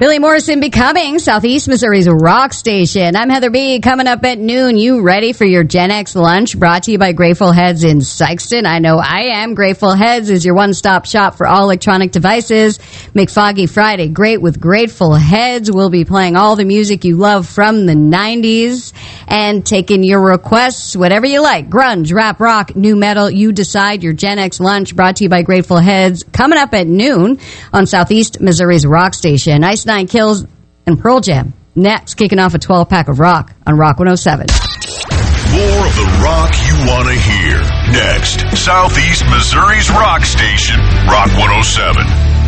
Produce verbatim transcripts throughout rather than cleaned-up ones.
Billy Morrison becoming Southeast Missouri's rock station. I'm Heather B. Coming up at noon, you ready for your Gen X lunch? Brought to you by Grateful Heads in Sykeston. I know I am. Grateful Heads is your one-stop shop for all electronic devices. Make Foggy Friday great with Grateful Heads. We'll be playing all the music you love from the nineties and taking your requests, whatever you like. Grunge, rap, rock, new metal. You decide. Your Gen X lunch brought to you by Grateful Heads. Coming up at noon on Southeast Missouri's rock station. Ice Nine Kills and Pearl Jam. Next, kicking off a twelve-pack of rock on Rock one oh seven. More of the rock you want to hear. Next, Southeast Missouri's rock station, Rock one oh seven.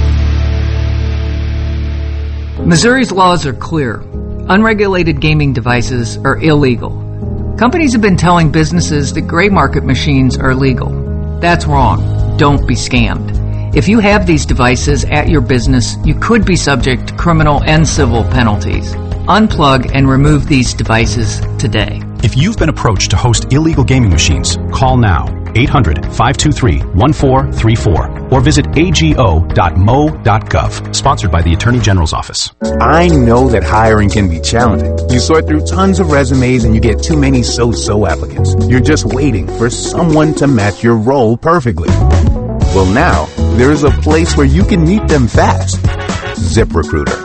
Missouri's laws are clear. Unregulated gaming devices are illegal. Companies have been telling businesses that gray market machines are legal. That's wrong. Don't be scammed. If you have these devices at your business, you could be subject to criminal and civil penalties. Unplug and remove these devices today. If you've been approached to host illegal gaming machines, call now eight hundred, five two three, one four three four or visit A G O dot M O dot gov. Sponsored by the Attorney General's Office. I know that hiring can be challenging. You sort through tons of resumes and you get too many so-so applicants. You're just waiting for someone to match your role perfectly. Well, now, there is a place where you can meet them fast. ZipRecruiter.